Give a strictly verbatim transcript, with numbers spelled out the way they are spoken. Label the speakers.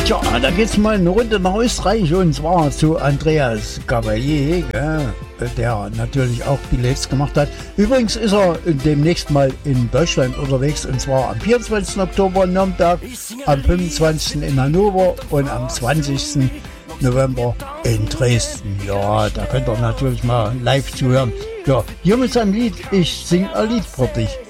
Speaker 1: Tja, da geht's mal eine Runde nach Österreich und zwar zu Andreas Gabalier, gell, der natürlich auch Billets gemacht hat. Übrigens ist er demnächst mal in Deutschland unterwegs und zwar am vierundzwanzigsten Oktober in Nürnberg, am fünfundzwanzigsten in Hannover und am zwanzigsten November in Dresden. Ja, da könnt ihr natürlich mal live zuhören. Ja, hier mit seinem Lied, ich sing ein Lied für dich.